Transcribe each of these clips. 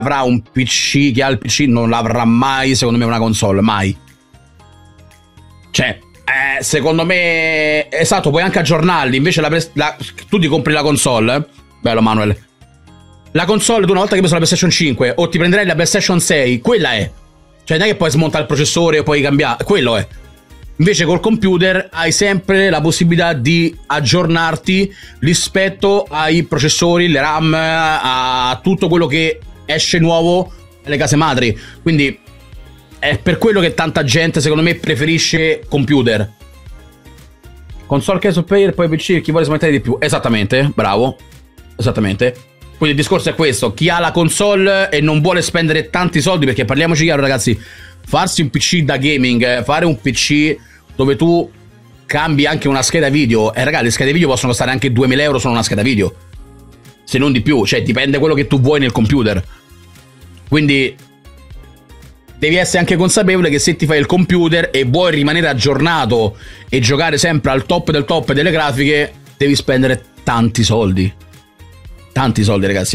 avrà un PC, chi ha il PC non avrà mai, secondo me, una console, mai. Cioè, secondo me, esatto, puoi anche aggiornarli, invece tu ti compri la console, bello Manuel, la console tu una volta che hai preso la PlayStation 5 o ti prenderai la PlayStation 6, quella è. Cioè non è che puoi smontare il processore o puoi cambiare, quello è. Invece col computer hai sempre la possibilità di aggiornarti rispetto ai processori, le RAM, a tutto quello che esce nuovo nelle case madri. Quindi è per quello che tanta gente, secondo me, preferisce computer. Console case of player, poi PC, chi vuole smanettare di più. Esattamente, bravo. Esattamente. Quindi il discorso è questo: chi ha la console e non vuole spendere tanti soldi, perché parliamoci chiaro ragazzi, farsi un PC da gaming, fare un PC dove tu cambi anche una scheda video, e ragazzi le schede video possono costare anche 2000 euro solo una scheda video, se non di più, cioè dipende quello che tu vuoi nel computer. Quindi devi essere anche consapevole che se ti fai il computer e vuoi rimanere aggiornato e giocare sempre al top del top delle grafiche, devi spendere tanti soldi. Tanti soldi ragazzi,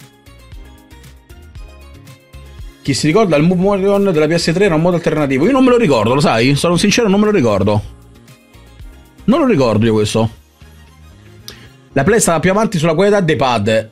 Chi si ricorda il Move Motion della PS3 era un modo alternativo? Io non me lo ricordo, lo sai? Sono sincero, non me lo ricordo. Non lo ricordo io questo. La Play stava più avanti sulla qualità dei pad.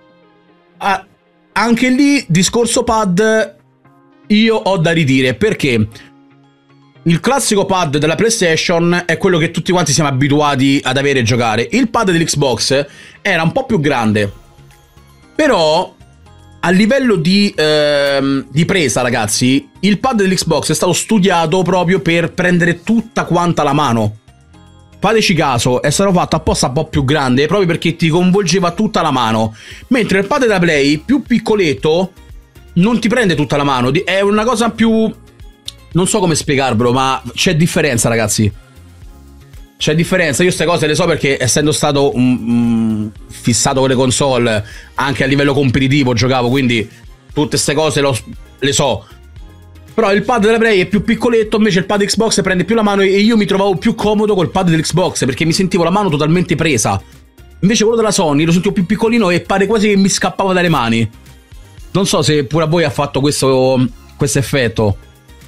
Anche lì, discorso pad, io ho da ridire, perché il classico pad della PlayStation è quello che tutti quanti siamo abituati ad avere e giocare. Il pad dell'Xbox era un po' più grande, però a livello di presa, ragazzi, il pad dell'Xbox è stato studiato proprio per prendere tutta quanta la mano. Fateci caso, è stato fatto apposta un po' più grande, proprio perché ti coinvolgeva tutta la mano. Mentre il pad della Play, più piccoletto, non ti prende tutta la mano. È una cosa più... non so come spiegarvelo, ma c'è differenza, ragazzi. C'è differenza. Io queste cose le so perché, essendo stato fissato con le console, anche a livello competitivo giocavo, quindi tutte queste cose le so. Però il pad della Play è più piccoletto, invece il pad Xbox prende più la mano, e io mi trovavo più comodo col pad dell'Xbox perché mi sentivo la mano totalmente presa. Invece quello della Sony lo sentivo più piccolino e pare quasi che mi scappava dalle mani. Non so se pure a voi ha fatto questo effetto.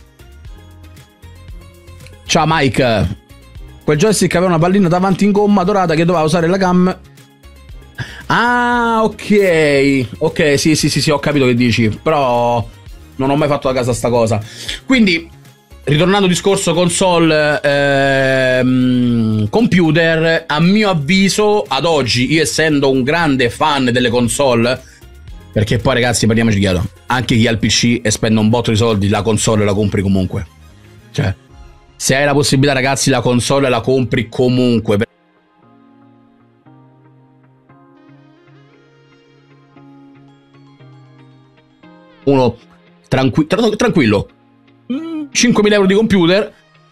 Ciao Mike. Quel joystick aveva una pallina davanti in gomma dorata che doveva usare la cam. Ah, ok. Ok, sì, ho capito che dici. Però non ho mai fatto da casa sta cosa. Quindi, ritornando al discorso console, computer, a mio avviso, ad oggi, io essendo un grande fan delle console, perché poi ragazzi, parliamoci chiaro, anche chi ha il PC e spende un botto di soldi, la console la compri comunque. Cioè, se hai la possibilità, ragazzi, la console la compri comunque. Uno tranquillo, 5.000 euro di computer,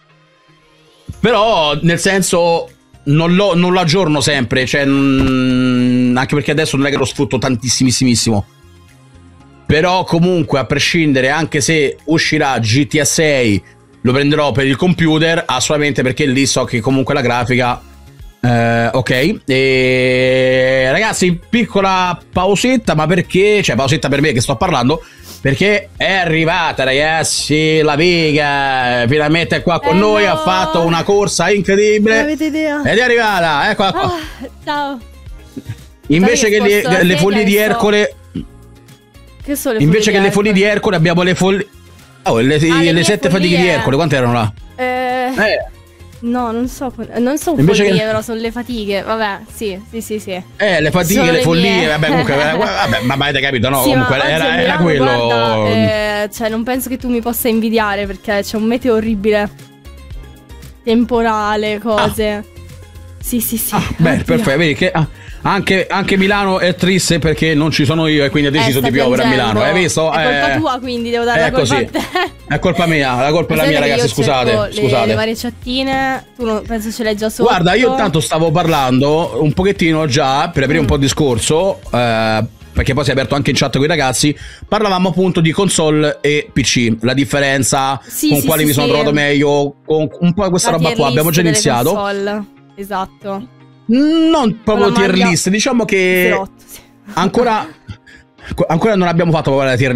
però nel senso non lo aggiorno sempre, cioè, anche perché adesso non è che lo sfrutto tantissimissimo. Però comunque, a prescindere, anche se uscirà GTA 6, lo prenderò per il computer, assolutamente, perché lì so che comunque la grafica ok. E ragazzi, piccola pausetta, ma perché? Cioè, pausetta per me che sto parlando, perché è arrivata, ragazzi, la Vega finalmente è qua con noi, ha fatto una corsa incredibile. Non avete idea. Ed è arrivata, eccola qua. Ciao. Invece che le follie di Ercole, che sono le invece che follie le follie di Ercole abbiamo le follie. Oh, le 7 fatiche di Ercole, quante erano là? No, non so invece follie, che... però sono le fatiche, vabbè, sì. Le fatiche, sono le follie, mie. vabbè, comunque, vabbè, ma avete capito, no? Sì, comunque era quello. Guarda, cioè, non penso che tu mi possa invidiare, perché c'è un meteo orribile. Temporale, cose. Sì. Beh, perfetto, vedi che anche Milano è triste perché non ci sono io e quindi ha deciso di piovere a Milano. Hai visto? È colpa tua, quindi devo dare la colpa a te. È colpa mia, la colpa è la mia, ragazzi, scusate. Le varie chattine, tu non penso ce l'hai già sotto. Guarda, io intanto stavo parlando un pochettino già per aprire un po' il discorso, perché poi si è aperto anche in chat con i ragazzi. Parlavamo appunto di console e PC, la differenza, con quali mi sono trovato meglio, con un po' questa roba qua. Abbiamo già iniziato. Console. Esatto. Non proprio tier list, diciamo che ancora Ancora non abbiamo fatto la tier